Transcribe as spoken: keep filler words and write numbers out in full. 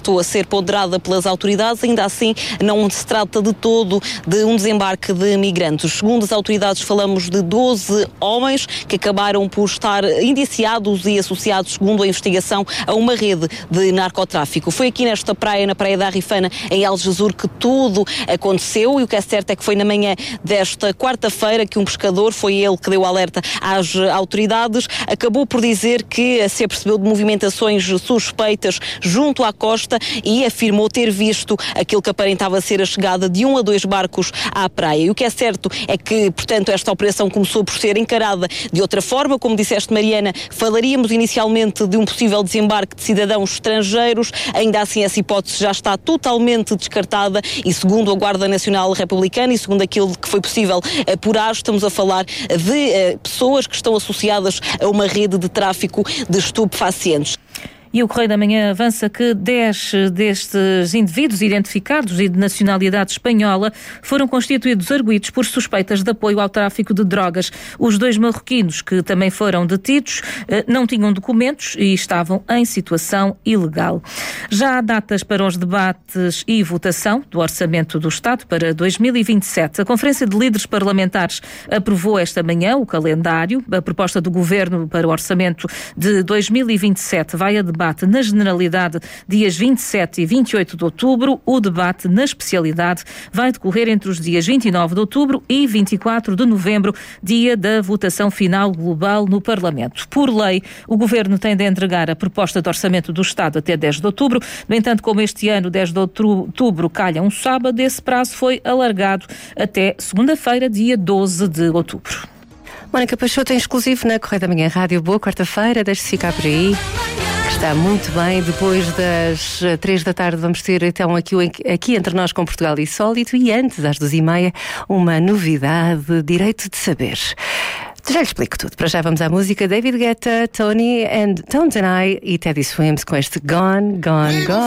voltou a ser ponderada pelas autoridades. Ainda assim, não se trata de todo de um desembarque de migrantes. Segundo as autoridades, falamos de doze homens que acabaram por estar indiciados e associados, segundo a investigação, a uma rede de narcotráfico. Foi aqui nesta praia, na praia da Arrifana, em Algesur, que tudo aconteceu, e o que é certo é que foi na manhã desta quarta-feira que um pescador, foi ele que deu alerta às autoridades, acabou por dizer que se apercebeu de movimentações suspeitas junto à costa e afirmou ter visto aquilo que aparentava ser a chegada de um a dois barcos à praia. E o que é certo é que, portanto, esta operação começou por ser encarada de outra forma. Como disseste, Mariana, falaríamos inicialmente de um possível desembarque de cidadãos estrangeiros. Ainda assim, essa hipótese já está totalmente descartada e, segundo a Guarda Nacional Republicana e segundo aquilo que foi possível apurar, estamos a falar de uh, pessoas que estão associadas a uma rede de tráfico de estupefacientes. E o Correio da Manhã avança que dez destes indivíduos identificados e de nacionalidade espanhola foram constituídos arguidos por suspeitas de apoio ao tráfico de drogas. Os dois marroquinos, que também foram detidos, não tinham documentos e estavam em situação ilegal. Já há datas para os debates e votação do Orçamento do Estado para dois mil e vinte e sete. A Conferência de Líderes Parlamentares aprovou esta manhã o calendário. A proposta do Governo para o Orçamento de dois mil e vinte e sete vai a debate na generalidade dias vinte e sete e vinte e oito de outubro. O debate na especialidade vai decorrer entre os dias vinte e nove de outubro e vinte e quatro de novembro, dia da votação final global no Parlamento. Por lei, o Governo tem de entregar a proposta de orçamento do Estado até dez de outubro. No entanto, como este ano, dez de outubro, calha um sábado, esse prazo foi alargado até segunda-feira, dia doze de outubro. Mónica Peixoto em exclusivo na Correio da Manhã Rádio. Boa quarta-feira, deixe-se ficar por aí. Está muito bem. Depois das três da tarde vamos ter então aqui, aqui entre nós com Portugal Insólito, e antes, às duas e meia, uma novidade, Direito de Saber. Já lhe explico tudo. Para já vamos à música. David Guetta, Tony and Tones and I e Teddy Swims com este Gone, Gone, Gone.